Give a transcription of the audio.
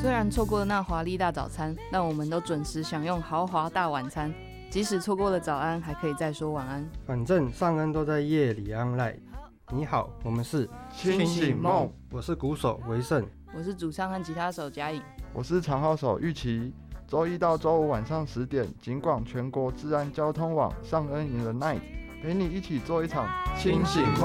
虽然错过了那华丽大早餐，但我们都准时享用豪华大晚餐。即使错过了早安，还可以再说晚安。 反正上恩都在夜里 online。你好，我们是清醒梦， 我是鼓手维胜， 我是主唱和吉他手嘉颖， 我是长号手玉琪。周一到周五晚上10点，警广全国治安交通网上恩 in the night， 陪你一起做一场清醒梦。